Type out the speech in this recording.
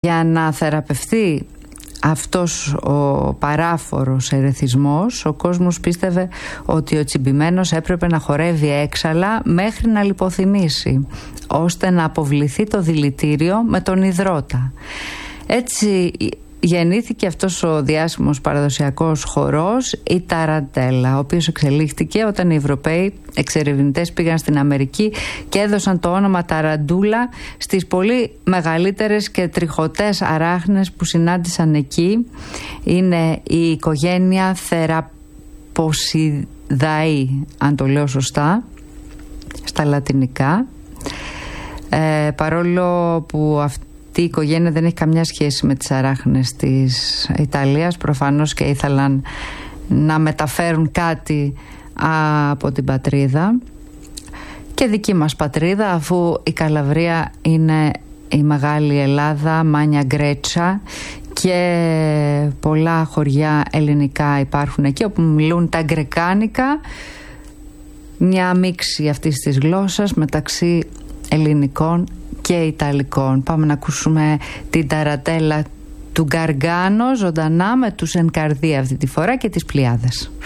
Για να θεραπευτεί αυτός ο παράφορος ερεθισμός, ο κόσμος πίστευε ότι ο τσιμπημένος έπρεπε να χορεύει έξαλα μέχρι να λιποθυμήσει, ώστε να αποβληθεί το δηλητήριο με τον υδρότα. Έτσι γεννήθηκε αυτός ο διάσημος παραδοσιακός χορός, η ταραντέλα, ο οποίος εξελίχθηκε όταν οι Ευρωπαίοι εξερευνητές πήγαν στην Αμερική και έδωσαν το όνομα ταραντούλα στις πολύ μεγαλύτερες και τριχωτές αράχνες που συνάντησαν εκεί. Είναι η οικογένεια Θεραποσιδαί, αν το λέω σωστά, στα λατινικά, παρόλο που αυτή η οικογένεια δεν έχει καμιά σχέση με τις αράχνες της Ιταλίας. Προφανώς και ήθελαν να μεταφέρουν κάτι από την πατρίδα και δική μας πατρίδα, αφού η Καλαβρία είναι η μεγάλη Ελλάδα, Μάνια Γκρέτσα, και πολλά χωριά ελληνικά υπάρχουν εκεί όπου μιλούν τα γκρεκάνικα, μια μίξη αυτής της γλώσσας μεταξύ ελληνικών και ιταλικών. Πάμε να ακούσουμε την ταραντέλα του Γκαργκάνο ζωντανά με τους Ενκαρδία αυτή τη φορά και τις Πλιάδες.